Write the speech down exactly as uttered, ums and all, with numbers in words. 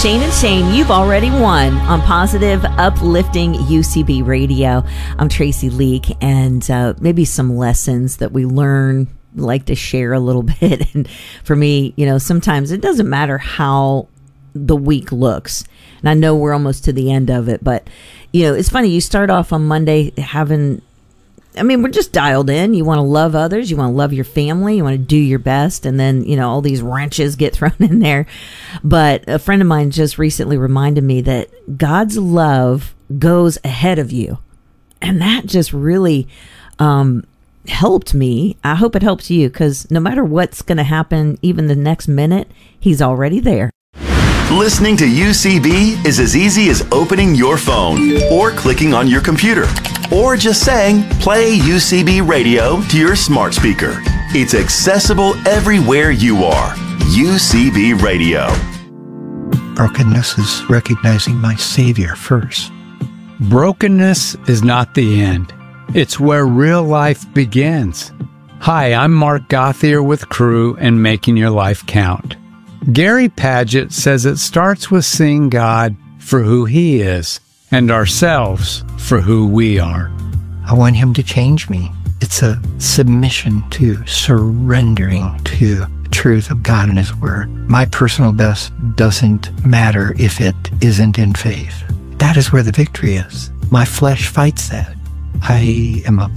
Shane and Shane, you've already won on Positive Uplifting U C B Radio. I'm Tracy Leak, and uh, maybe some lessons that we learn, like to share a little bit. And for me, you know, sometimes it doesn't matter how the week looks. And I know we're almost to the end of it, but, you know, it's funny. You start off on Monday having... I mean, we're just dialed in. You want to love others. You want to love your family. You want to do your best. And then, you know, all these wrenches get thrown in there. But a friend of mine just recently reminded me that God's love goes ahead of you. And that just really um, helped me. I hope it helps you, because no matter what's going to happen, even the next minute, he's already there. Listening to U C B is as easy as opening your phone or clicking on your computer, or just saying, play U C B radio to your smart speaker. It's accessible everywhere you are. U C B Radio. Brokenness is recognizing my Savior first. Brokenness is not the end. It's where real life begins. Hi, I'm Mark Gothier with Crew and Making Your Life Count. Gary Padgett says it starts with seeing God for who He is and ourselves for who we are. I want Him to change me. It's a submission to surrendering to the truth of God and His Word. My personal best doesn't matter if it isn't in faith. That is where the victory is. My flesh fights that. I am a